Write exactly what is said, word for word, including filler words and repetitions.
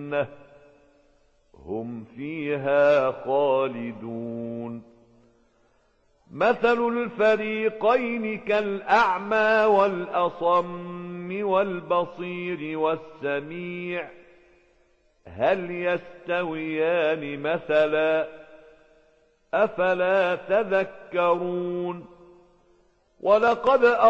الجنة هم فيها خالدون. مثل الفريقين كالأعمى والأصم والبصير والسميع هل يستويان مثلا أفلا تذكرون. ولقد